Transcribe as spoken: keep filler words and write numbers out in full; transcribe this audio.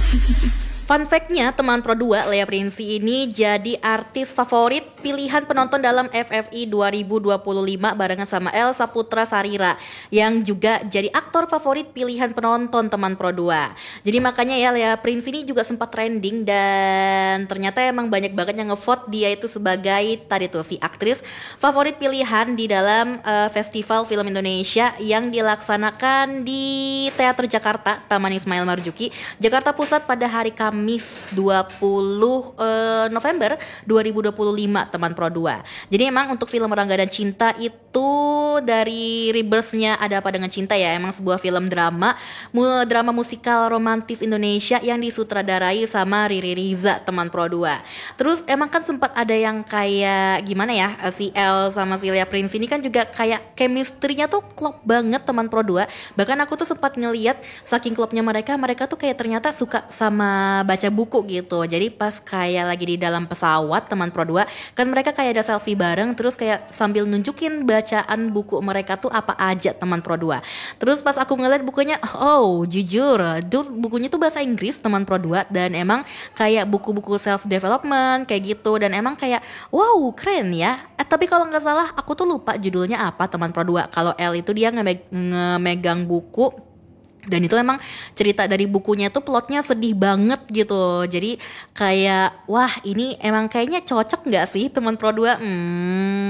Fun fact-nya, teman Pro dua, Lea Prinsi ini jadi artis favorit pilihan penonton dalam F F I dua ribu dua puluh lima barengan sama Elsa Putra Sarira yang juga jadi aktor favorit pilihan penonton teman Pro dua. Jadi makanya ya Lea Prinsi ini juga sempat trending dan ternyata emang banyak banget yang ngevote dia itu sebagai tadi tuh si aktris favorit pilihan di dalam uh, Festival Film Indonesia yang dilaksanakan di Teater Jakarta, Taman Ismail Marzuki, Jakarta Pusat pada hari Kamis dua puluh uh, November dua ribu dua puluh lima teman Pro dua. Jadi emang untuk film Rangga dan Cinta itu dari rebirth-nya Ada Apa Dengan Cinta ya, emang sebuah film drama mu- drama musikal romantis Indonesia yang disutradarai sama Riri Riza teman Pro dua. Terus emang kan sempat ada yang kayak gimana ya, si El sama si Lea Prince ini kan juga kayak chemistry-nya tuh klop banget teman Pro dua. Bahkan aku tuh sempat ngeliat saking klopnya mereka, mereka tuh kayak ternyata suka sama baca buku gitu. Jadi pas kayak lagi di dalam pesawat teman Pro dua, kan mereka kayak ada selfie bareng terus kayak sambil nunjukin bacaan buku mereka tuh apa aja teman Pro dua. Terus pas aku ngeliat bukunya, oh jujur, tuh bukunya tuh bahasa Inggris teman Pro dua dan emang kayak buku-buku self development kayak gitu dan emang kayak wow keren ya. Eh, tapi kalau nggak salah aku tuh lupa judulnya apa teman Pro dua. Kalau L itu dia nge- ngemegang buku dan itu emang cerita dari bukunya tuh plotnya sedih banget gitu. Jadi kayak wah ini emang kayaknya cocok gak sih teman Pro dua? Hmm